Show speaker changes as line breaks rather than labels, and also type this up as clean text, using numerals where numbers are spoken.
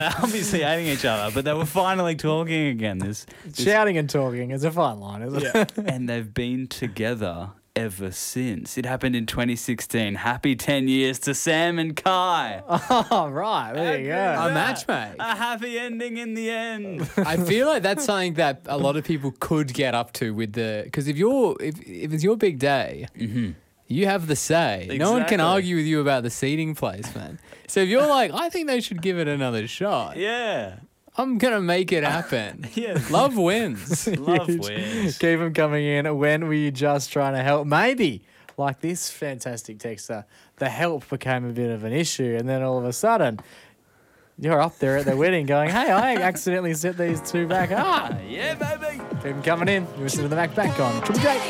obviously hating each other, but they were finally talking again.
Shouting and talking is a fine line, isn't it?
And they've been together ever since. It happened in 2016. Happy 10 years to Sam and Kai.
Oh, right. There you go.
A match, mate.
A happy ending in the end.
I feel like that's something that a lot of people could get up to with because if it's your big day, you have the say. No one can
Exactly.
argue with you about the seating place, man. So if you're like, I think they should give it another shot.
Yeah.
I'm gonna make it happen.
Yeah.
Love wins.
Love
Huge.
wins.
Keep them coming in. When were you just trying to help? Maybe, like this fantastic texter, the help became a bit of an issue, and then all of a sudden, you're up there at the wedding going, hey, I accidentally set these two back.
Yeah, baby.
Keep them coming in. You listen to the Mac Back on Triple J.